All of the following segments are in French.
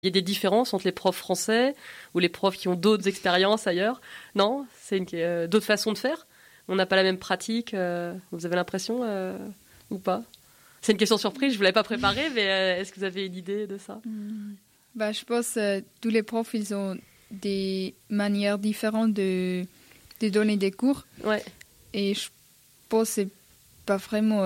Il y a des différences entre les profs français ou les profs qui ont d'autres expériences ailleurs? Non? C'est d'autres façons de faire? On n'a pas la même pratique? Vous avez l'impression ou pas? C'est une question surprise, je ne vous l'avais pas préparée, mais est-ce que vous avez une idée de ça? Je pense que tous les profs, ils ont des manières différentes de donner des cours. Ouais. Et je pense que c'est pas vraiment...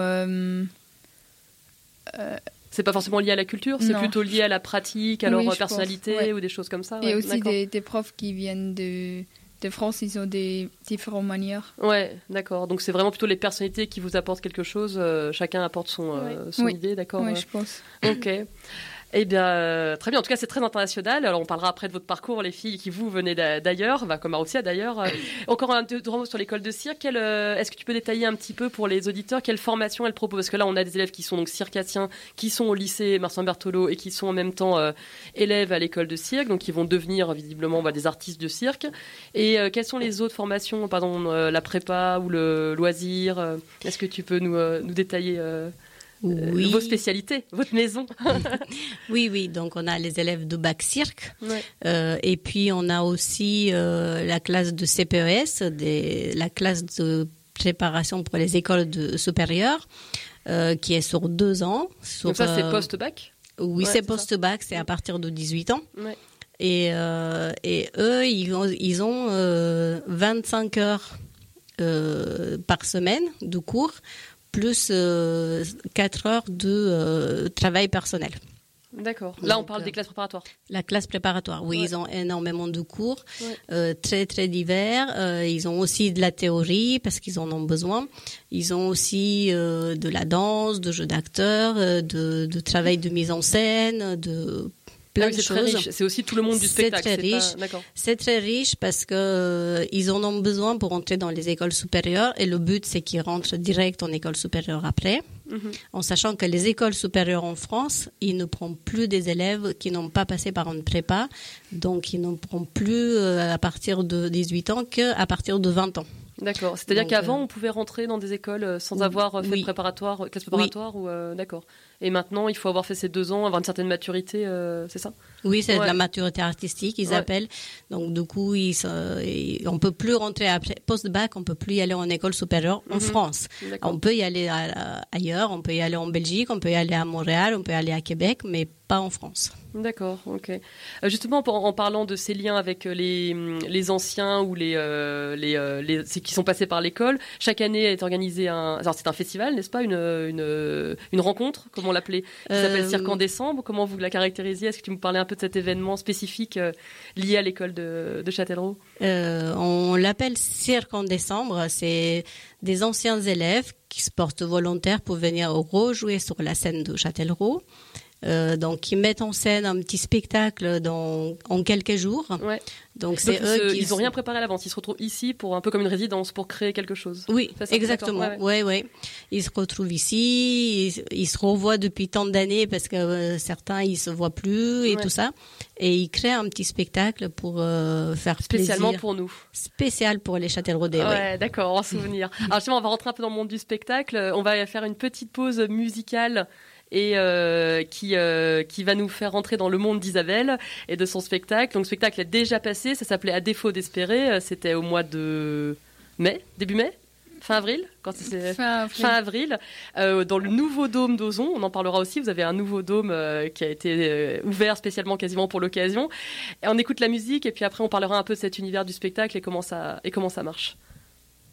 c'est pas forcément lié à la culture, c'est plutôt lié à la pratique, à leur personnalité ou des choses comme ça. Et aussi des profs qui viennent de France, ils ont des différentes manières. Ouais, d'accord. Donc c'est vraiment plutôt les personnalités qui vous apportent quelque chose. Chacun apporte son idée, d'accord. Oui, je pense. Ok. Eh bien, très bien. En tout cas, c'est très international. Alors, on parlera après de votre parcours, les filles qui vous venez d'ailleurs, comme Maroussia d'ailleurs. Encore un deux mots sur l'école de cirque. Est-ce que tu peux détailler un petit peu pour les auditeurs quelle formation elle propose? Parce que là, on a des élèves qui sont donc circassiens, qui sont au lycée Marcin Berthelot et qui sont en même temps élèves à l'école de cirque, donc qui vont devenir visiblement des artistes de cirque. Et quelles sont les autres formations, pardon, la prépa ou le loisir? Est-ce que tu peux nous détailler oui. Vos spécialités, votre maison? Oui. Donc, on a les élèves de bac cirque. Ouais. Et puis, on a aussi la classe de CPES, la classe de préparation pour les écoles supérieures, qui est sur 2 ans. Donc ça, c'est post-bac? Oui, c'est post-bac, c'est à partir de 18 ans. Ouais. Et eux, ils ont 25 heures par semaine de cours, plus 4 heures de travail personnel. D'accord. Là, on parle des classes préparatoires. La classe préparatoire, oui. Ouais. Ils ont énormément de cours, très, très divers. Ils ont aussi de la théorie, parce qu'ils en ont besoin. Ils ont aussi de la danse, de jeux d'acteurs, de travail de mise en scène, de... plein de choses. Très riche. C'est aussi tout le monde du spectacle. C'est très riche. C'est très riche parce que ils en ont besoin pour entrer dans les écoles supérieures et le but c'est qu'ils rentrent direct en école supérieure après. En sachant que les écoles supérieures en France, ils ne prennent plus des élèves qui n'ont pas passé par une prépa, donc ils ne prennent plus à partir de 18 ans qu'à partir de 20 ans. D'accord. C'est-à-dire qu'avant, on pouvait rentrer dans des écoles sans avoir fait classe préparatoire ou d'accord. Et maintenant, il faut avoir fait ces 2 ans, avoir une certaine maturité, c'est ça? Oui, c'est de la maturité artistique, ils appellent. Donc, du coup, on peut plus rentrer après post-bac, on peut plus y aller en école supérieure en France. On peut y aller ailleurs, on peut y aller en Belgique, on peut y aller à Montréal, on peut y aller à Québec, mais pas en France. D'accord, ok. Justement, en parlant de ces liens avec les anciens ou ceux qui sont passés par l'école, chaque année est organisé c'est un festival, n'est-ce pas, une rencontre, comme on l'appelait, qui s'appelle Cirque en décembre. Comment vous la caractérisiez? Est-ce que tu me parlais un peu de cet événement spécifique lié à l'école de Châtellerault? On l'appelle Cirque en décembre. C'est des anciens élèves qui se portent volontaires pour venir rejouer sur la scène de Châtellerault. Donc, ils mettent en scène un petit spectacle en quelques jours. Ouais. Donc c'est eux qui... Ils n'ont rien préparé à l'avance. Ils se retrouvent ici pour un peu comme une résidence, pour créer quelque chose. Oui, exactement. Ouais. Ils se retrouvent ici. Ils se revoient depuis tant d'années parce que certains, ils se voient plus et tout ça. Et ils créent un petit spectacle pour faire spécialement plaisir. Pour nous. Spécial pour les Châtelleraudais. Ouais, d'accord, en souvenir. Alors justement, on va rentrer un peu dans le monde du spectacle. On va faire une petite pause musicale et qui va nous faire rentrer dans le monde d'Isabelle et de son spectacle. Donc le spectacle est déjà passé, ça s'appelait À défaut d'espérer, c'était au mois de mai, début mai, fin avril, fin avril, dans le nouveau dôme d'Ozon. On en parlera aussi, vous avez un nouveau dôme qui a été ouvert spécialement quasiment pour l'occasion. Et on écoute la musique et puis après on parlera un peu de cet univers du spectacle et comment ça marche.